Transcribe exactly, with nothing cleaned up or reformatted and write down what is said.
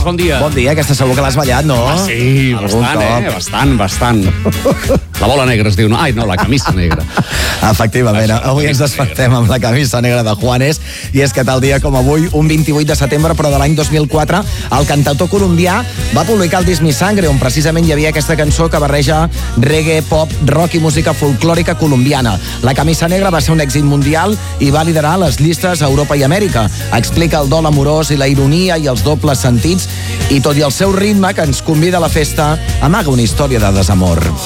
Carles, bon dia. Bon dia, aquesta segur que l'has ballat, no? Ah, sí, Algun bastant, cop. eh? Bastant, bastant. La bola negra es diu, no? Ai, no, la camisa negra. Efectivament, Això, avui ens despertem amb la camisa negra de Juanes, i és que tal dia com avui, un vint-i-vuit de setembre, però de l'any dos mil quatre, el cantautor colombià va publicar el disc Mi Sangre, on precisament hi havia aquesta cançó que barreja reggae, pop, rock i música folclòrica colombiana. La camisa negra va ser un èxit mundial i va liderar les llistes a Europa i Amèrica. Explica el dol amorós i la ironia i els dobles sentits, i tot i el seu ritme que ens convida a la festa, amaga una història de desamor.